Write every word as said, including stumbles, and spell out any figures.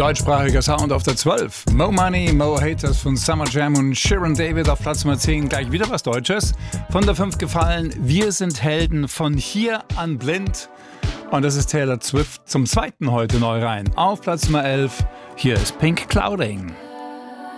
Deutschsprachiger Sound auf der zwölf. Mo Money, Mo Haters von Summer Jam und Sharon David auf Platz Nummer zehn. Gleich wieder was Deutsches. Von der fünf gefallen, Wir sind Helden von hier an blind. Und das ist Taylor Swift zum zweiten heute neu rein. Auf Platz Nummer elf, hier ist Pink Clouding.